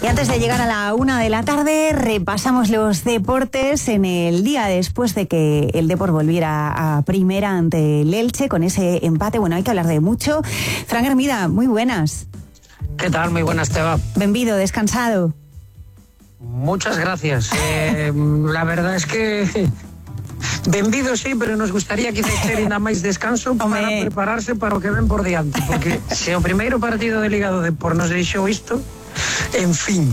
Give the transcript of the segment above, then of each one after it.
Y antes de llegar a la 1 de la tarde, repasamos los deportes en el día después de que el Depor volviera a primera ante el Elche con ese empate. Bueno, hay que hablar de mucho. Fran Hermida, muy buenas. ¿Qué tal? Muy buenas, Teba. Benvido, descansado. Muchas gracias. La verdad es que benvido sí, pero nos gustaría quizás ter ainda máis descanso para prepararse para o que ven por diante, porque se o primeiro partido de Liga do Depor nos deixou isto, en fin.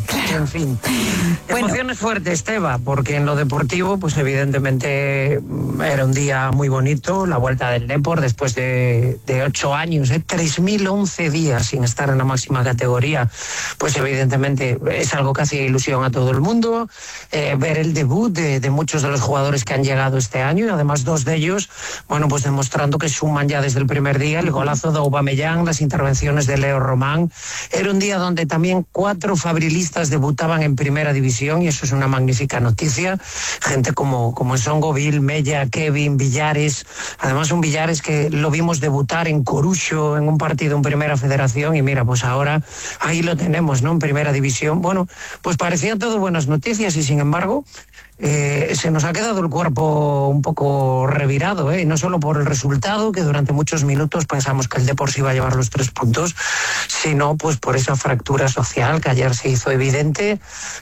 Bueno. Emociones fuertes, Teba, porque en lo deportivo, pues evidentemente era un día muy bonito, la vuelta del Depor después de 8 años, 3.011 días sin estar en la máxima categoría, pues evidentemente es algo que hace ilusión a todo el mundo, ver el debut de muchos de los jugadores que han llegado este año, y además 2 de ellos, bueno, pues demostrando que suman ya desde el primer día, el golazo de Aubameyang, las intervenciones de Leo Román. Era un día donde también 4 fabrilistas debutaban en primera división y eso es una magnífica noticia. Gente como Songoville, Mella, Kevin, Villares. Además un Villares que lo vimos debutar en Coruxo en un partido en primera federación y mira, pues ahora ahí lo tenemos, ¿no? En primera división. Bueno, pues parecían todo buenas noticias y sin embargo se nos ha quedado el cuerpo un poco revirado, y no solo por el resultado, que durante muchos minutos pensamos que el Depor se iba a llevar los 3 puntos, sino pues por esa fractura social que ayer se hizo evidente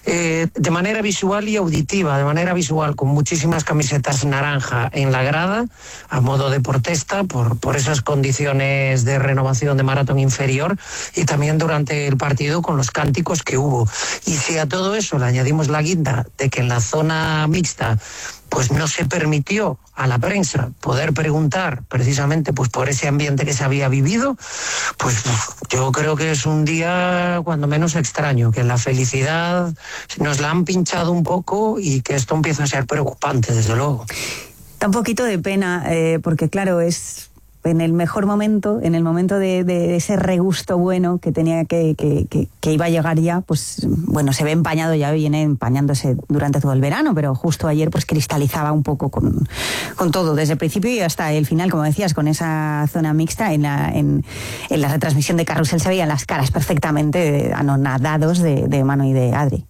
de manera visual y auditiva. De manera visual, con muchísimas camisetas naranja en la grada, a modo de protesta por esas condiciones de renovación de maratón inferior, y también durante el partido con los cánticos que hubo. Y si a todo eso le añadimos la guinda de que en la zona mixta pues no se permitió a la prensa poder preguntar precisamente pues por ese ambiente que se había vivido, pues yo creo que es un día cuando menos extraño, que la felicidad nos la han pinchado un poco y que esto empieza a ser preocupante, desde luego. Da un poquito de pena, porque claro, es en el mejor momento, en el momento de ese regusto bueno que tenía que iba a llegar ya, pues bueno, se ve empañado, ya viene empañándose durante todo el verano, pero justo ayer pues cristalizaba un poco con todo, desde el principio y hasta el final, como decías, con esa zona mixta. En la retransmisión de Carrusel se veían las caras perfectamente anonadados de Manu y de Adri.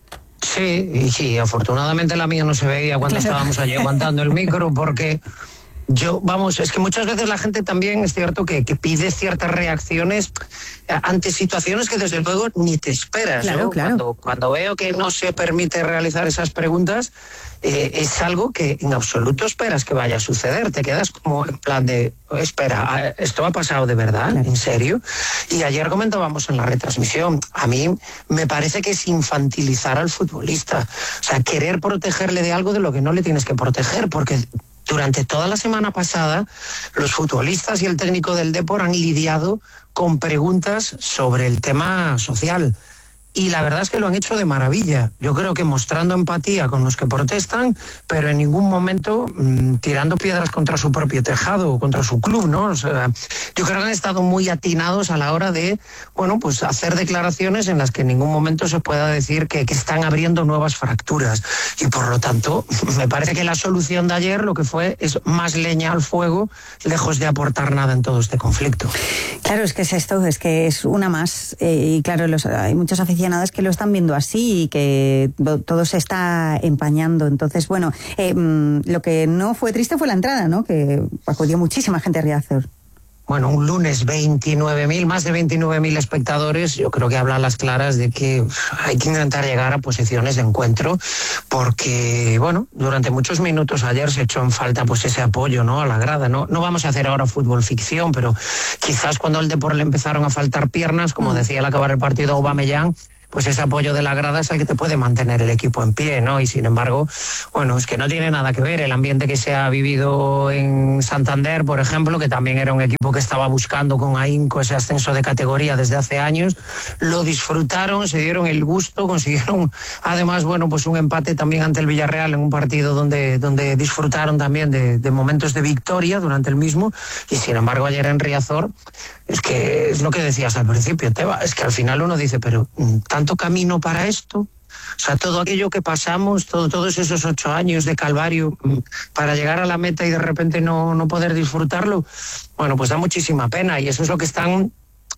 Sí, afortunadamente la mía no se veía cuando estábamos allí aguantando el micro, porque es que muchas veces la gente también es cierto que pide ciertas reacciones ante situaciones que desde luego ni te esperas, claro, ¿no? Claro. Cuando veo que no se permite realizar esas preguntas, es algo que en absoluto esperas que vaya a suceder. Te quedas como en plan de, espera, ¿esto ha pasado de verdad? Claro. ¿En serio? Y ayer comentábamos en la retransmisión, a mí me parece que es infantilizar al futbolista. O sea, querer protegerle de algo de lo que no le tienes que proteger, porque durante toda la semana pasada, los futbolistas y el técnico del Depor han lidiado con preguntas sobre el tema social. Y la verdad es que lo han hecho de maravilla. Yo creo que mostrando empatía con los que protestan, pero en ningún momento tirando piedras contra su propio tejado o contra su club, ¿no? O sea, yo creo que han estado muy atinados a la hora de, bueno, pues hacer declaraciones en las que en ningún momento se pueda decir que están abriendo nuevas fracturas. Y por lo tanto, me parece que la solución de ayer lo que fue es más leña al fuego, lejos de aportar nada en todo este conflicto. Claro, es que es esto, es que es una más. Y claro, hay muchos aficionados que lo están viendo así y que todo se está empañando. Entonces, bueno, lo que no fue triste fue la entrada, ¿no? Que acudió muchísima gente a Riazor. Bueno, un lunes 29.000, más de 29.000 espectadores, yo creo que habla a las claras de que hay que intentar llegar a posiciones de encuentro, porque, bueno, durante muchos minutos ayer se echó en falta pues ese apoyo, ¿no?, a la grada. No vamos a hacer ahora fútbol ficción, pero quizás cuando al Depor le empezaron a faltar piernas, como decía al acabar el partido Aubameyang, pues ese apoyo de la grada es el que te puede mantener el equipo en pie, ¿no? Y sin embargo, bueno, es que no tiene nada que ver el ambiente que se ha vivido en Santander, por ejemplo, que también era un equipo que estaba buscando con ahínco ese ascenso de categoría desde hace años. Lo disfrutaron, se dieron el gusto, consiguieron además, bueno, pues un empate también ante el Villarreal en un partido donde disfrutaron también de momentos de victoria durante el mismo. Y sin embargo, ayer en Riazor, es que es lo que decías al principio, Teba, es que al final uno dice, pero ¿tanto camino para esto? O sea, todo aquello que pasamos, todos esos 8 años de calvario para llegar a la meta y de repente no poder disfrutarlo, bueno, pues da muchísima pena, y eso es lo que están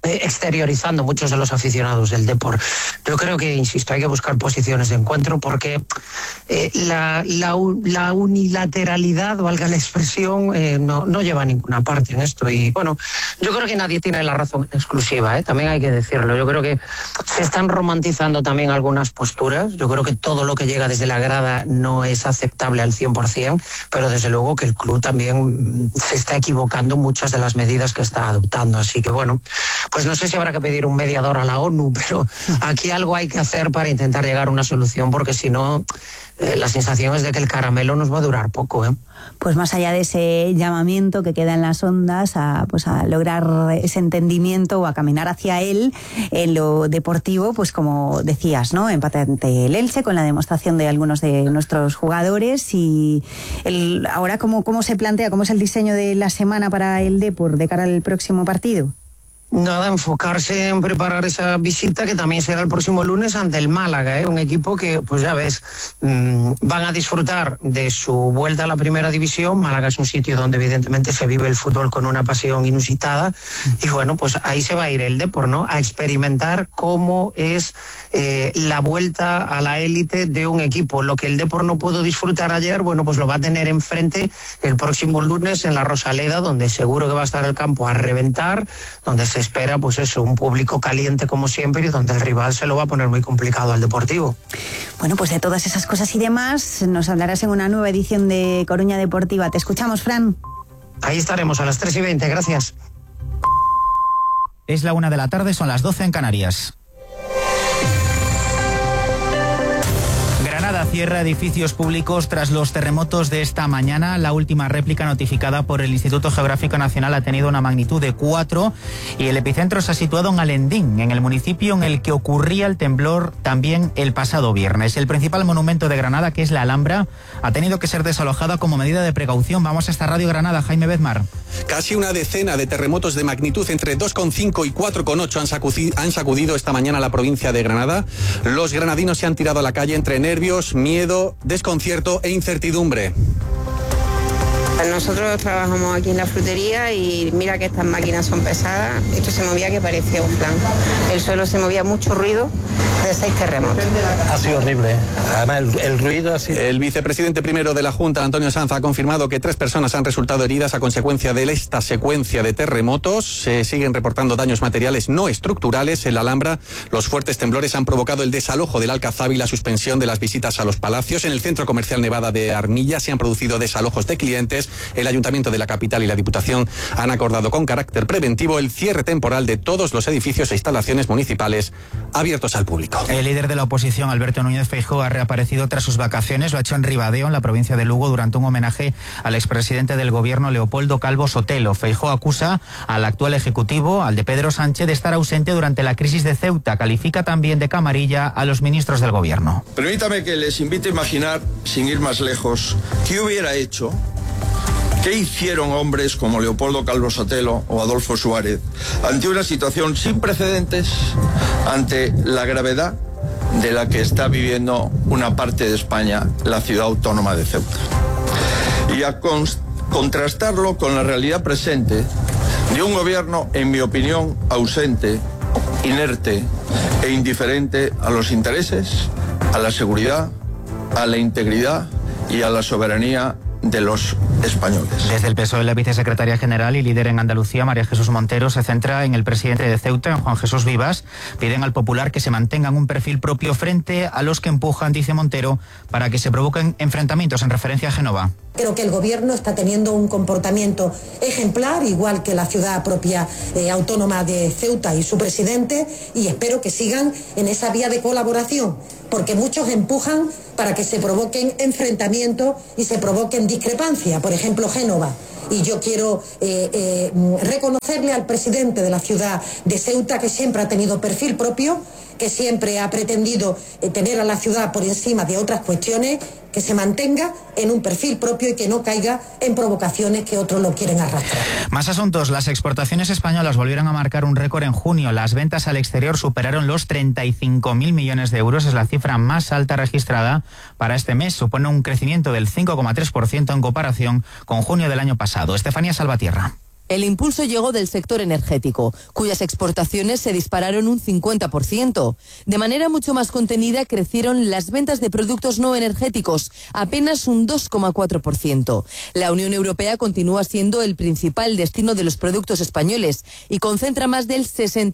exteriorizando muchos de los aficionados del Depor. Yo creo que, insisto, hay que buscar posiciones de encuentro porque la unilateralidad, valga la expresión, no lleva a ninguna parte en esto. Y bueno, yo creo que nadie tiene la razón exclusiva, también hay que decirlo. Yo creo que se están romantizando también algunas posturas. Yo creo que todo lo que llega desde la grada no es aceptable al 100%, pero desde luego que el club también se está equivocando en muchas de las medidas que está adoptando. Así que bueno, pues no sé si habrá que pedir un mediador a la ONU, pero aquí algo hay que hacer para intentar llegar a una solución, porque si no, la sensación es de que el caramelo nos va a durar poco. Pues más allá de ese llamamiento que queda en las ondas a lograr ese entendimiento o a caminar hacia él, en lo deportivo, pues como decías, ¿no? Empate ante el Elche con la demostración de algunos de nuestros jugadores. Y ahora, ¿cómo se plantea, cómo es el diseño de la semana para el Depor de cara al próximo partido? Nada, enfocarse en preparar esa visita que también será el próximo lunes ante el Málaga, un equipo que, pues ya ves, van a disfrutar de su vuelta a la primera división. Málaga es un sitio donde evidentemente se vive el fútbol con una pasión inusitada y bueno, pues ahí se va a ir el Depor, ¿no? A experimentar cómo es la vuelta a la élite de un equipo. Lo que el Depor no pudo disfrutar ayer, bueno, pues lo va a tener enfrente el próximo lunes en la Rosaleda, donde seguro que va a estar el campo a reventar, donde se espera, pues eso, un público caliente como siempre y donde el rival se lo va a poner muy complicado al Deportivo. Bueno, pues de todas esas cosas y demás nos hablarás en una nueva edición de Coruña Deportiva. Te escuchamos, Fran. Ahí estaremos a las 3:20, gracias. Es la 1 de la tarde, son las 12 en Canarias. Granada cierra edificios públicos tras los terremotos de esta mañana. La última réplica notificada por el Instituto Geográfico Nacional ha tenido una magnitud de 4 y el epicentro se ha situado en Alendín, en el municipio en el que ocurría el temblor también el pasado viernes. El principal monumento de Granada, que es la Alhambra, ha tenido que ser desalojada como medida de precaución. Vamos a esta Radio Granada, Jaime Bezmar. Casi una decena de terremotos de magnitud entre 2,5 y 4,8 han sacudido esta mañana la provincia de Granada. Los granadinos se han tirado a la calle entre nervios, miedo, desconcierto e incertidumbre. Nosotros trabajamos aquí en la frutería y mira que estas máquinas son pesadas. Esto se movía que parecía un plan. El suelo se movía, mucho ruido de 6 terremotos. Ha sido horrible. Además, el ruido ha sido... El vicepresidente primero de la Junta, Antonio Sanz, ha confirmado que 3 personas han resultado heridas a consecuencia de esta secuencia de terremotos. Se siguen reportando daños materiales no estructurales en la Alhambra. Los fuertes temblores han provocado el desalojo del Alcazaba y la suspensión de las visitas a los palacios. En el centro comercial Nevada de Armilla se han producido desalojos de clientes. El Ayuntamiento de la capital y la Diputación han acordado con carácter preventivo el cierre temporal de todos los edificios e instalaciones municipales abiertos al público. El líder de la oposición, Alberto Núñez Feijóo, ha reaparecido tras sus vacaciones. Lo ha hecho en Ribadeo, en la provincia de Lugo, durante un homenaje al expresidente del gobierno, Leopoldo Calvo Sotelo. Feijóo acusa al actual ejecutivo, al de Pedro Sánchez, de estar ausente durante la crisis de Ceuta. Califica también de camarilla a los ministros del gobierno. Permítame que les invite a imaginar, sin ir más lejos, qué hubiera hecho, qué hicieron hombres como Leopoldo Calvo Sotelo o Adolfo Suárez ante una situación sin precedentes, ante la gravedad de la que está viviendo una parte de España, la ciudad autónoma de Ceuta. Y a contrastarlo con la realidad presente de un gobierno, en mi opinión, ausente, inerte e indiferente a los intereses, a la seguridad, a la integridad y a la soberanía de los españoles. Desde el PSOE, la vicesecretaria general y líder en Andalucía, María Jesús Montero, se centra en el presidente de Ceuta, en Juan Jesús Vivas. Piden al Popular que se mantengan un perfil propio frente a los que empujan, dice Montero, para que se provoquen enfrentamientos, en referencia a Génova. Creo que el gobierno está teniendo un comportamiento ejemplar, igual que la ciudad propia autónoma de Ceuta y su presidente, y espero que sigan en esa vía de colaboración, porque muchos empujan para que se provoquen enfrentamientos y se provoquen discrepancias, por ejemplo Génova. Y yo quiero reconocerle al presidente de la ciudad de Ceuta, que siempre ha tenido perfil propio, que siempre ha pretendido tener a la ciudad por encima de otras cuestiones, que se mantenga en un perfil propio y que no caiga en provocaciones que otros lo quieren arrastrar. Más asuntos. Las exportaciones españolas volvieron a marcar un récord en junio. Las ventas al exterior superaron los 35.000 millones de euros. Es la cifra más alta registrada para este mes. Supone un crecimiento del 5,3% en comparación con junio del año pasado. Estefanía Salvatierra. El impulso llegó del sector energético, cuyas exportaciones se dispararon un 50%. De manera mucho más contenida crecieron las ventas de productos no energéticos, apenas un 2,4%. La Unión Europea continúa siendo el principal destino de los productos españoles y concentra más del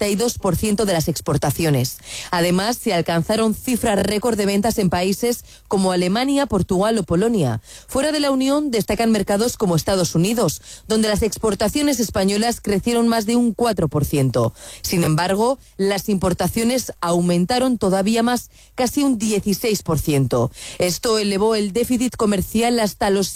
62% de las exportaciones. Además, se alcanzaron cifras récord de ventas en países como Alemania, Portugal o Polonia. Fuera de la Unión destacan mercados como Estados Unidos, donde las exportaciones españolas crecieron más de un 4%. Sin embargo, las importaciones aumentaron todavía más, casi un 16%. Esto elevó el déficit comercial hasta los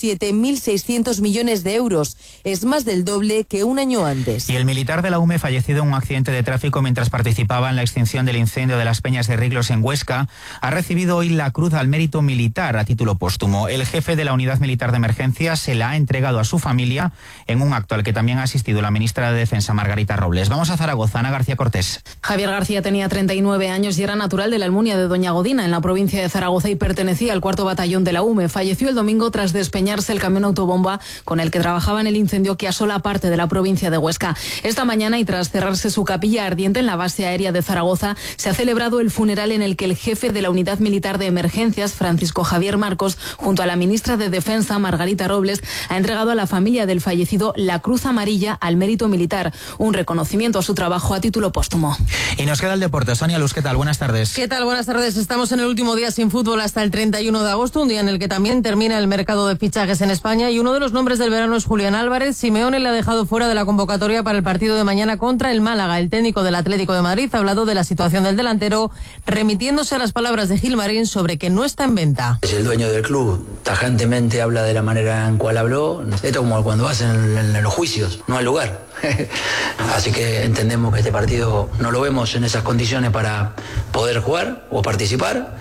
7.600 millones de euros. Es más del doble que un año antes. Y el militar de la UME, fallecido en un accidente de tráfico mientras participaba en la extinción del incendio de las Peñas de Riglos en Huesca, ha recibido hoy la Cruz al Mérito Militar a título póstumo. El jefe de la Unidad Militar de Emergencia se la ha entregado a su familia en un acto al que también ha asistido la ministra de Defensa, Margarita Robles. Vamos a Zaragoza, Ana García Cortés. Javier García tenía 39 años y era natural de la Almunia de Doña Godina, en la provincia de Zaragoza, y pertenecía al 4º Batallón de la UME. Falleció el domingo tras despeñarse el camión autobomba con el que trabajaba en el incendio que asola parte de la provincia de Huesca. Esta mañana, y tras cerrarse su capilla ardiente en la base aérea de Zaragoza, se ha celebrado el funeral en el que el jefe de la Unidad Militar de Emergencias, Francisco Javier Marcos, junto a la ministra de Defensa, Margarita Robles, ha entregado a la familia del fallecido la Cruz Amarilla al Mérito Militar, un reconocimiento a su trabajo a título póstumo. Y nos queda el deporte. Sonia Luz, ¿qué tal? Buenas tardes. ¿Qué tal? Buenas tardes. Estamos en el último día sin fútbol hasta el 31 de agosto, un día en el que también termina el mercado de fichajes en España, y uno de los nombres del verano es Julián Álvarez. Simeone le ha dejado fuera de la convocatoria para el partido de mañana contra el Málaga. El técnico del Atlético de Madrid ha hablado de la situación del delantero, remitiéndose a las palabras de Gilmarín sobre que no está en venta. Es el dueño del club, tajantemente habla de la manera en cual habló. Esto es como cuando vas en los juicios, no al lugar. Así que entendemos que este partido no lo vemos en esas condiciones para poder jugar o participar,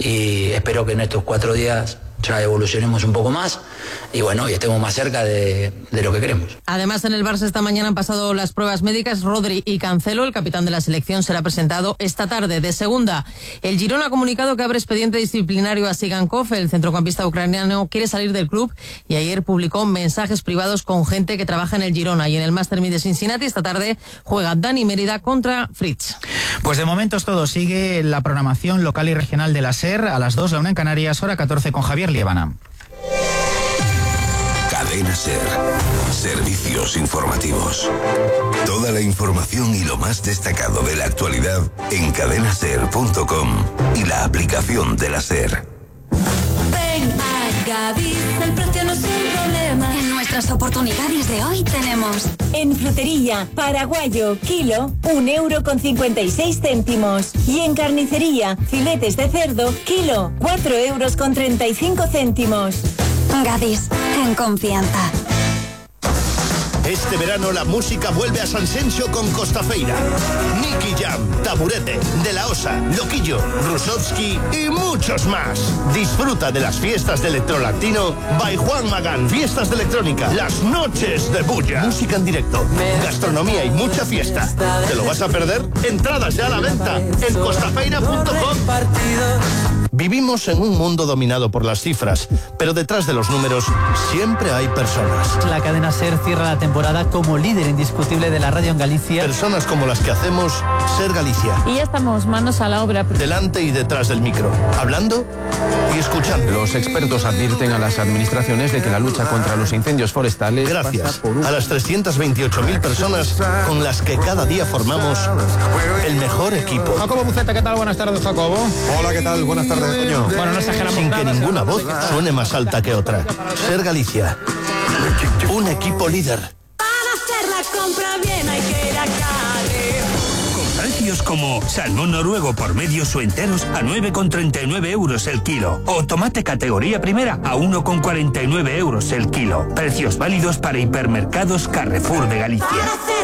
y espero que en estos 4 días ya evolucionemos un poco más y bueno, y estemos más cerca de lo que queremos. Además, en el Barça esta mañana han pasado las pruebas médicas. Rodri y Cancelo, el capitán de la selección, será presentado esta tarde. De segunda, el Girona ha comunicado que abre expediente disciplinario a Sigankov. El centrocampista ucraniano quiere salir del club y ayer publicó mensajes privados con gente que trabaja en el Girona. Y en el Master 1000 de Cincinnati esta tarde juega Dani Mérida contra Fritz. Pues de momento es todo. Sigue la programación local y regional de la SER. A las 2, la 1 en Canarias, hora 14 con Javier Liébana. Cadena SER. Servicios informativos. Toda la información y lo más destacado de la actualidad en cadenaser.com y la aplicación de la SER. Ven a Gadis, el precio no es un problema. En nuestras oportunidades de hoy tenemos... En frutería, paraguayo, kilo, 1,56 €. Y en carnicería, filetes de cerdo, kilo, 4,35 €. Gadis, en confianza. Este verano la música vuelve a San Xenxo con Costafeira. Nicky Jam, Taburete, De La Osa, Loquillo, Rusovsky y muchos más. Disfruta de las fiestas de electrolatino by Juan Magán. Fiestas de electrónica, las noches de bulla. Música en directo, gastronomía y mucha fiesta. ¿Te lo vas a perder? Entradas ya a la venta en costafeira.com. Vivimos en un mundo dominado por las cifras, pero detrás de los números siempre hay personas. La cadena SER cierra la temporada como líder indiscutible de la radio en Galicia. Personas como las que hacemos SER Galicia. Y ya estamos manos a la obra. Delante y detrás del micro, hablando y escuchando. Los expertos advierten a las administraciones de que la lucha contra los incendios forestales... Gracias a las 328.000 personas con las que cada día formamos el mejor equipo. Jacobo Buceta, ¿qué tal? Buenas tardes, Jacobo. Hola, ¿qué tal? Buenas tardes. Bueno, no exageramos. Sin que ninguna voz suene más alta que otra. SER Galicia. Un equipo líder. Para hacer la compra bien hay que ir a Cali. Con precios como salmón noruego por medios o enteros a 9,39 € el kilo. O tomate categoría primera a 1,49 € el kilo. Precios válidos para hipermercados Carrefour de Galicia. Para hacer